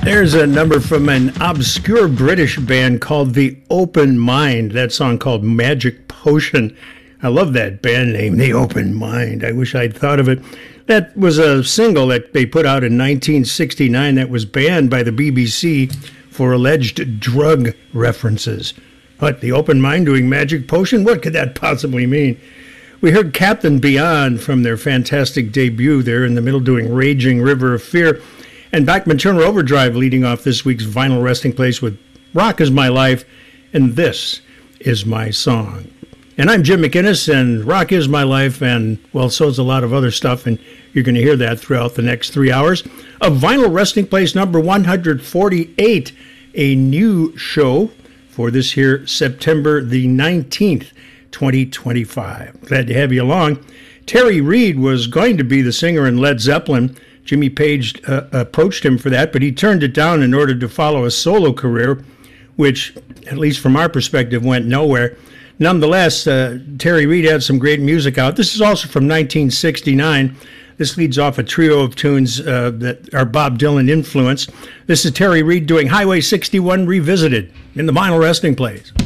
There's a number from an obscure British band called The Open Mind. That song called Magic Potion. I love that band name, The Open Mind. I wish I'd thought of it. That was a single that they put out in 1969 that was banned by the BBC for alleged drug references. What, The Open Mind doing Magic Potion? What could that possibly mean? We heard Captain Beyond from their fantastic debut there in the middle doing Raging River of Fear. And Bachman Turner Overdrive leading off this week's Vinyl Resting Place with Rock Is My Life, and This Is My Song. And I'm Jim McInnes, and Rock Is My Life, and, well, so is a lot of other stuff, and you're going to hear that throughout the next 3 hours of Vinyl Resting Place number 148, a new show for this here September the 19th, 2025. Glad to have you along. Terry Reid was going to be the singer in Led Zeppelin. Jimmy Page approached him for that, but he turned it down in order to follow a solo career, which, at least from our perspective, went nowhere. Nonetheless, Terry Reid had some great music out. This is also from 1969. This leads off a trio of tunes that are Bob Dylan influenced. This is Terry Reid doing Highway 61 Revisited in the Vinyl Resting Place.